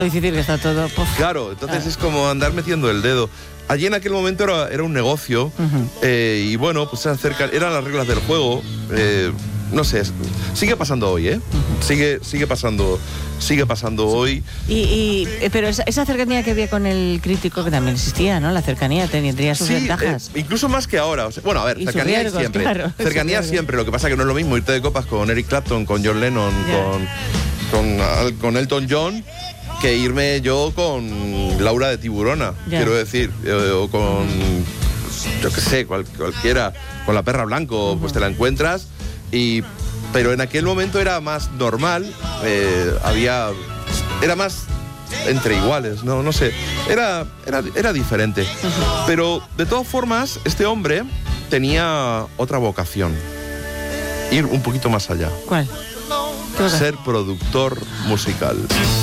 Lo difícil que está todo. Puf. Claro, entonces es como andar metiendo el dedo. Allí en aquel momento era un negocio, y bueno, pues eran las reglas del juego. No sé, sigue pasando hoy, ¿eh? Sigue pasando hoy. Pero esa cercanía que había con el crítico, que también existía, ¿no? La cercanía tendría sus ventajas. Incluso más que ahora. O sea, bueno, a ver, Y cercanía riesgos, siempre. claro, Cercanía siempre. Lo que pasa es que no es lo mismo irte de copas con Eric Clapton, con John Lennon, con Elton John, que irme yo con Laura de Tiburona, quiero decir, o con, yo qué sé, cualquiera, con La Perra Blanco, pues te la encuentras, pero en aquel momento era más normal, era más entre iguales, no sé, era diferente. Pero de todas formas, este hombre tenía otra vocación, ir un poquito más allá. ¿Cuál? Ser productor musical.